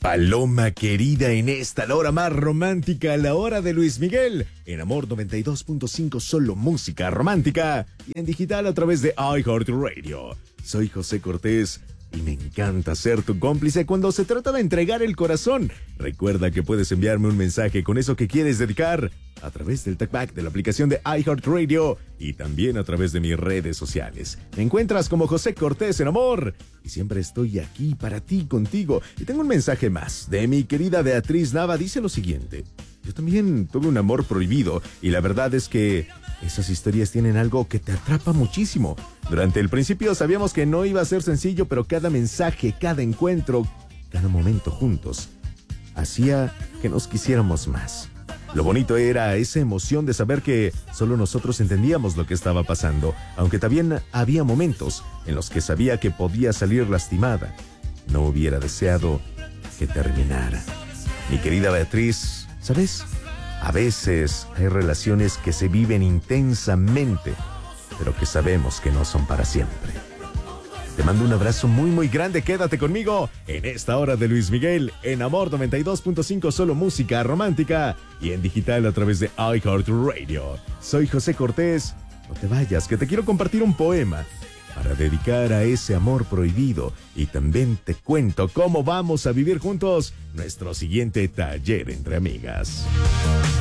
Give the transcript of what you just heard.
Paloma querida, en esta la hora más romántica, la hora de Luis Miguel, en Amor 92.5, solo música romántica, y en digital a través de iHeartRadio. Soy José Cortés y me encanta ser tu cómplice cuando se trata de entregar el corazón. Recuerda que puedes enviarme un mensaje con eso que quieres dedicar a través del talkback de la aplicación de iHeartRadio y también a través de mis redes sociales. Me encuentras como José Cortés en Amor y siempre estoy aquí para ti, contigo. Y tengo un mensaje más de mi querida Beatriz Nava. Dice lo siguiente: yo también tuve un amor prohibido y la verdad es que esas historias tienen algo que te atrapa muchísimo. Durante el principio sabíamos que no iba a ser sencillo, pero cada mensaje, cada encuentro, cada momento juntos hacía que nos quisiéramos más. Lo bonito era esa emoción de saber que solo nosotros entendíamos lo que estaba pasando, aunque también había momentos en los que sabía que podía salir lastimada. No hubiera deseado que terminara. Mi querida Beatriz, ¿sabes? A veces hay relaciones que se viven intensamente, pero que sabemos que no son para siempre. Te mando un abrazo muy muy grande, quédate conmigo en esta hora de Luis Miguel, en Amor 92.5, solo música romántica, y en digital a través de iHeartRadio. Soy José Cortés, no te vayas, que te quiero compartir un poema para dedicar a ese amor prohibido, y también te cuento cómo vamos a vivir juntos nuestro siguiente taller entre amigas.